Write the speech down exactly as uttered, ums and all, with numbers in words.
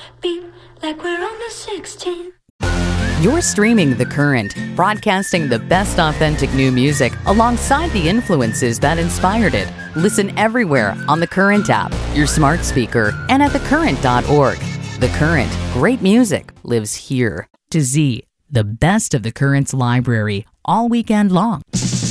beep, like we're on the sixteen. You're streaming The Current, broadcasting the best authentic new music alongside the influences that inspired it. Listen everywhere on the Current app, your smart speaker, and at the current dot org. The Current, great music lives here. To Z, the best of The Current's library, all weekend long.